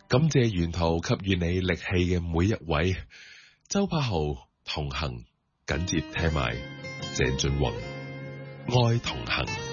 感謝沿途給予你力氣嘅每一位。周柏豪同行，緊接聽埋鄭俊弘愛同行。